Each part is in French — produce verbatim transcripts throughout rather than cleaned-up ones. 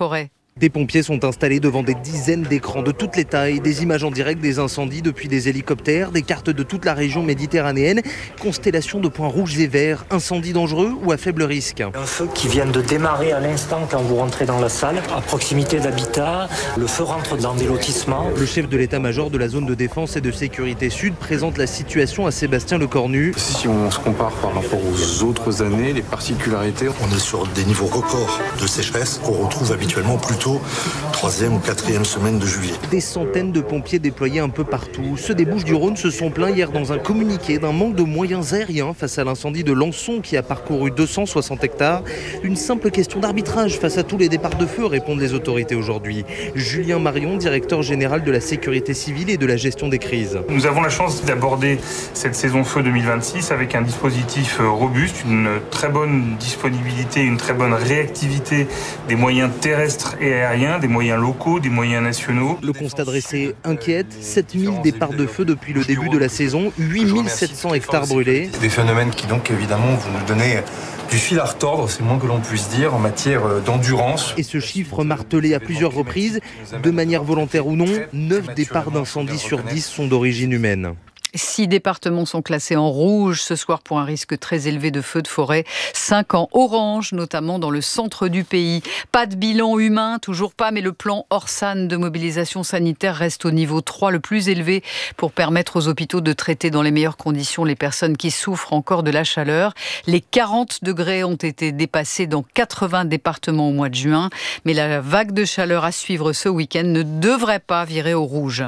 forêt. Des pompiers sont installés devant des dizaines d'écrans de toutes les tailles, des images en direct des incendies depuis des hélicoptères, des cartes de toute la région méditerranéenne, constellation de points rouges et verts, incendies dangereux ou à faible risque. Un feu qui vient de démarrer à l'instant quand vous rentrez dans la salle, à proximité d'habitat, le feu rentre dans des lotissements. Le chef de l'état-major de la zone de défense et de sécurité sud présente la situation à Sébastien Lecornu. Si on se compare par rapport aux autres années, les particularités... On est sur des niveaux records de sécheresse qu'on retrouve habituellement plutôt troisième ou quatrième semaine de juillet. Des centaines de pompiers déployés un peu partout. Ceux des Bouches-du-Rhône se sont plaints hier dans un communiqué d'un manque de moyens aériens face à l'incendie de Lançon qui a parcouru deux cent soixante hectares. Une simple question d'arbitrage face à tous les départs de feu, répondent les autorités aujourd'hui. Julien Marion, directeur général de la sécurité civile et de la gestion des crises. Nous avons la chance d'aborder cette saison feu deux mille vingt-six avec un dispositif robuste, une très bonne disponibilité, une très bonne réactivité des moyens terrestres et aériens, des moyens locaux, des moyens nationaux. Le constat dressé inquiète, sept mille départs de feu depuis le début de la saison, huit mille sept cents hectares brûlés. Des phénomènes qui donc évidemment vont nous donner du fil à retordre, c'est le moins que l'on puisse dire, en matière d'endurance. Et ce chiffre martelé à plusieurs reprises, de manière volontaire ou non, neuf départs d'incendie sur dix sont d'origine humaine. Six départements sont classés en rouge ce soir pour un risque très élevé de feux de forêt. Cinq en orange, notamment dans le centre du pays. Pas de bilan humain, toujours pas, mais le plan Orsan de mobilisation sanitaire reste au niveau trois, le plus élevé, pour permettre aux hôpitaux de traiter dans les meilleures conditions les personnes qui souffrent encore de la chaleur. Les quarante degrés ont été dépassés dans quatre-vingts départements au mois de juin. Mais la vague de chaleur à suivre ce week-end ne devrait pas virer au rouge.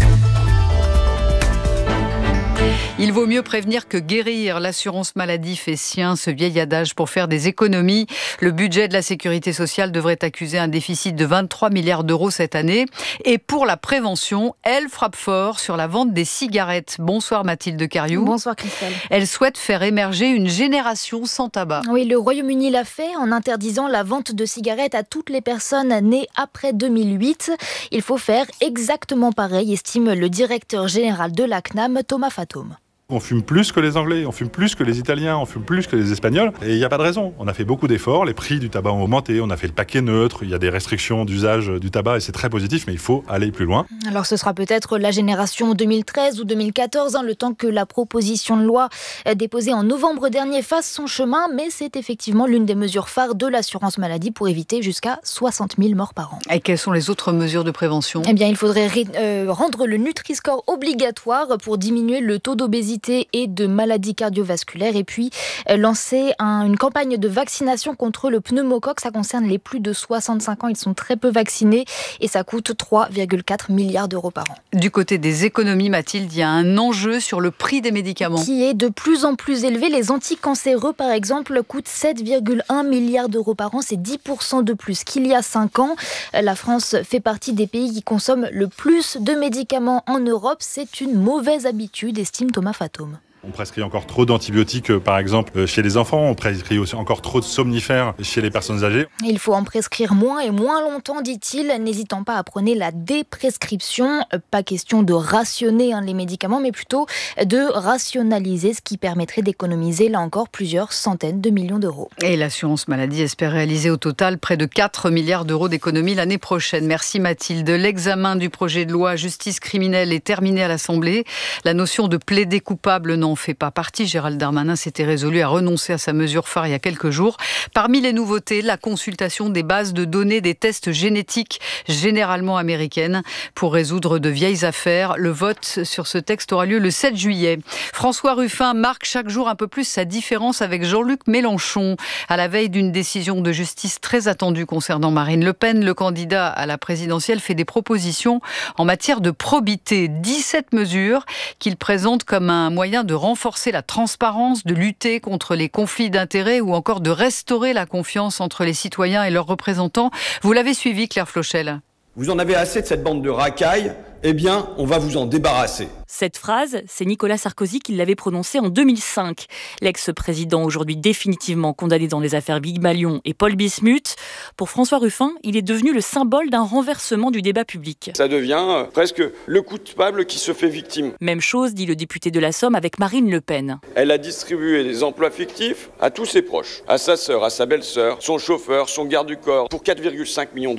Il vaut mieux prévenir que guérir. L'assurance maladie fait sien ce vieil adage pour faire des économies. Le budget de la sécurité sociale devrait accuser un déficit de vingt-trois milliards d'euros cette année. Et pour la prévention, elle frappe fort sur la vente des cigarettes. Bonsoir Mathilde Cariou. Bonsoir Christelle. Elle souhaite faire émerger une génération sans tabac. Oui, le Royaume-Uni l'a fait en interdisant la vente de cigarettes à toutes les personnes nées après deux mille huit. Il faut faire exactement pareil, estime le directeur général de l'A C N A M, Thomas Fatome. On fume plus que les Anglais, on fume plus que les Italiens, on fume plus que les Espagnols. Et il n'y a pas de raison. On a fait beaucoup d'efforts, les prix du tabac ont augmenté, on a fait le paquet neutre, il y a des restrictions d'usage du tabac et c'est très positif, mais il faut aller plus loin. Alors ce sera peut-être la génération deux mille treize ou deux mille quatorze, hein, le temps que la proposition de loi déposée en novembre dernier fasse son chemin, mais c'est effectivement l'une des mesures phares de l'assurance maladie pour éviter jusqu'à soixante mille morts par an. Et quelles sont les autres mesures de prévention ? Eh bien, il faudrait euh, rendre le Nutri-Score obligatoire pour diminuer le taux d'obésité et de maladies cardiovasculaires et puis euh, lancer un, une campagne de vaccination contre le pneumocoque. Ça concerne les plus de soixante-cinq ans, ils sont très peu vaccinés et ça coûte trois virgule quatre milliards d'euros par an. Du côté des économies, Mathilde, il y a un enjeu sur le prix des médicaments. Qui est de plus en plus élevé. Les anticancéreux, par exemple, coûtent sept virgule un milliards d'euros par an. C'est dix pour cent de plus qu'il y a cinq ans. La France fait partie des pays qui consomment le plus de médicaments en Europe. C'est une mauvaise habitude, estime Thomas Fatome. On prescrit encore trop d'antibiotiques, par exemple, chez les enfants. On prescrit aussi encore trop de somnifères chez les personnes âgées. Il faut en prescrire moins et moins longtemps, dit-il, n'hésitant pas à prôner la déprescription. Pas question de rationner hein, les médicaments, mais plutôt de rationaliser, ce qui permettrait d'économiser, là encore, plusieurs centaines de millions d'euros. Et l'assurance maladie espère réaliser au total près de quatre milliards d'euros d'économies l'année prochaine. Merci Mathilde. L'examen du projet de loi justice criminelle est terminé à l'Assemblée. La notion de plaider coupable n'en fait pas partie. Gérald Darmanin s'était résolu à renoncer à sa mesure phare il y a quelques jours. Parmi les nouveautés, la consultation des bases de données des tests génétiques généralement américaines pour résoudre de vieilles affaires. Le vote sur ce texte aura lieu le sept juillet. François Ruffin marque chaque jour un peu plus sa différence avec Jean-Luc Mélenchon. À la veille d'une décision de justice très attendue concernant Marine Le Pen, le candidat à la présidentielle fait des propositions en matière de probité. dix-sept mesures qu'il présente comme un moyen de renforcer la transparence, de lutter contre les conflits d'intérêts ou encore de restaurer la confiance entre les citoyens et leurs représentants. Vous l'avez suivi, Claire Flochel. Vous en avez assez de cette bande de racailles ? Eh bien, on va vous en débarrasser. Cette phrase, c'est Nicolas Sarkozy qui l'avait prononcée en deux mille cinq. L'ex-président, aujourd'hui définitivement condamné dans les affaires Big Malion et Paul Bismuth. Pour François Ruffin, il est devenu le symbole d'un renversement du débat public. Ça devient presque le coupable qui se fait victime. Même chose, dit le député de la Somme avec Marine Le Pen. Elle a distribué des emplois fictifs à tous ses proches, à sa sœur, à sa belle-sœur, son chauffeur, son garde du corps, pour quatre virgule cinq millions d'euros.